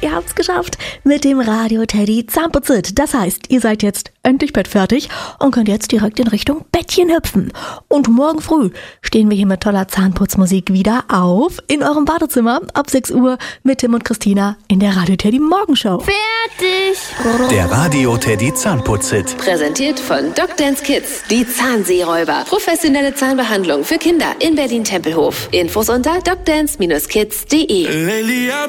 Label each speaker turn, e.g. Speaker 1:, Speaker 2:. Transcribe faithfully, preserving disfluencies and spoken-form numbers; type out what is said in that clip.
Speaker 1: ihr habt's geschafft mit dem Radio Teddy Zahnputz-It. Das heißt, ihr seid jetzt endlich bettfertig und könnt jetzt direkt in Richtung Bettchen hüpfen. Und morgen früh stehen wir hier mit toller Zahnputzmusik wieder auf in eurem Badezimmer ab sechs Uhr mit Tim und Christina in der Radio Teddy Morgenshow.
Speaker 2: Fertig!
Speaker 3: Der Radio Teddy Zahnputz-It.
Speaker 4: Präsentiert von Doc Dance Kids, die Zahnseeräuber. Professionelle Zahnbehandlung für Kinder in Berlin-Tempelhof. Infos unter docdance Bindestrich kids punkt de.